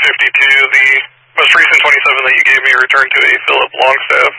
52. The most recent 27 that you gave me returned to a Philip Longstaff.